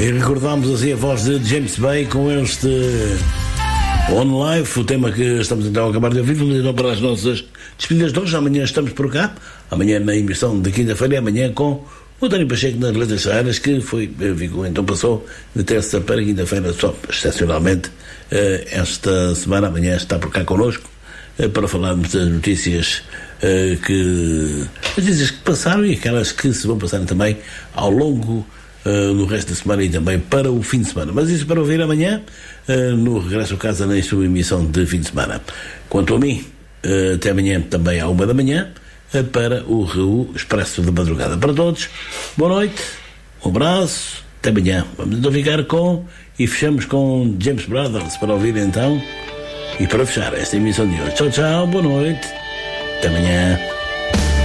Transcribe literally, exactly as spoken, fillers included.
E recordámos assim a voz de James Bay com este On Life, o tema que estamos então a acabar de ouvir. Vamos então para as nossas despedidas de hoje. Amanhã estamos por cá, amanhã na emissão de quinta-feira, e amanhã com o António Pacheco nas letras raras, que foi, ficou, então passou de terça para quinta-feira, só excepcionalmente esta semana. Amanhã está por cá connosco para falarmos das notícias que as notícias que passaram e aquelas que se vão passar também ao longo Uh, no resto da semana e também para o fim de semana. Mas isso para ouvir amanhã, uh, no Regresso a Casa, na sua emissão de fim de semana. Quanto a mim, uh, até amanhã também à uma da manhã, uh, para o R U Expresso de Madrugada. Para todos, boa noite, um abraço, até amanhã. Vamos então ficar com, e fechamos com James Brothers, para ouvir então, e para fechar esta emissão de hoje. Tchau, tchau, boa noite, até amanhã.